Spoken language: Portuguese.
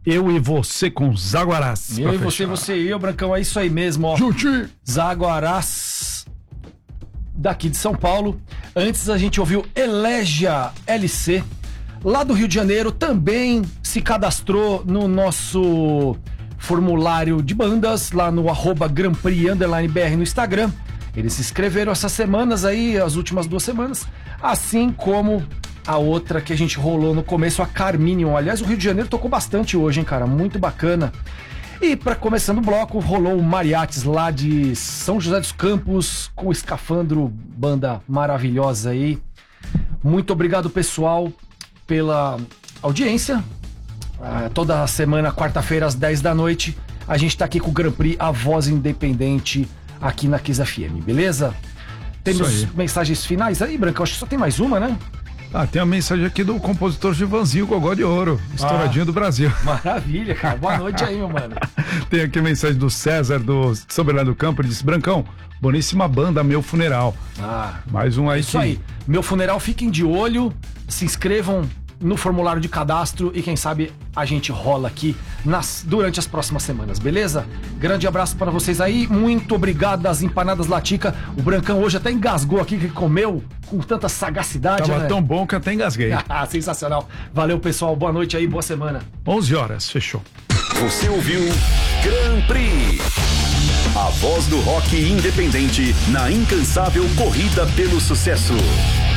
Eu e você com Zaguarás. Eu e você e eu, Brancão, é isso aí mesmo, ó. Juntinho. Zaguarás daqui de São Paulo. Antes a gente ouviu Elegia LC, lá do Rio de Janeiro, também se cadastrou no nosso formulário de bandas, lá no @GrandPrix_BR no Instagram. Eles se inscreveram essas semanas aí, as últimas 2 semanas, assim como a outra que a gente rolou no começo, a Carminion. Aliás, o Rio de Janeiro tocou bastante hoje, hein, cara? Muito bacana. E para começando o bloco, rolou o Mariates lá de São José dos Campos, com o Escafandro, banda maravilhosa aí. Muito obrigado, pessoal, pela audiência. Toda semana, quarta-feira, às 10 da noite, a gente tá aqui com o Grand Prix, a voz independente, aqui na Kiss FM, beleza? Temos mensagens finais aí, Brancão? Acho que só tem mais uma, né? Tem uma mensagem aqui do compositor Givanzinho Gogó de Ouro, estouradinho do Brasil. Maravilha, cara. Boa noite aí, meu mano. Tem aqui a mensagem do César, do São Bernardo do Campo. Ele disse: Brancão, boníssima banda, Meu Funeral. Mais um aí. Isso aí. Meu Funeral, fiquem de olho, se inscrevam no formulário de cadastro e quem sabe a gente rola aqui durante as próximas semanas, beleza? Grande abraço para vocês aí, muito obrigado das empanadas Latica. O Brancão hoje até engasgou aqui, que comeu com tanta sagacidade. Tava né? tão bom que até engasguei. Sensacional. Valeu, pessoal, boa noite aí, boa semana. 11 horas, fechou. Você ouviu Grand Prix, a voz do rock independente na incansável corrida pelo sucesso.